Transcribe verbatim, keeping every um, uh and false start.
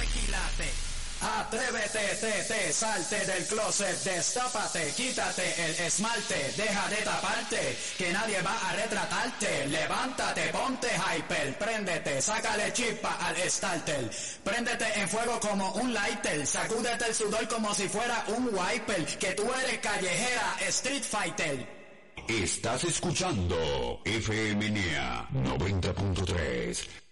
tequilate. Atrévete, te, te, salte del closet, destápate, quítate el esmalte, deja de taparte, que nadie va a retratarte. Levántate, ponte hyper, préndete, sácale chispa al starter, préndete en fuego como un lighter, sacúdete el sudor como si fuera un wiper, que tú eres callejera, street fighter. Estás escuchando F M N E A noventa punto tres.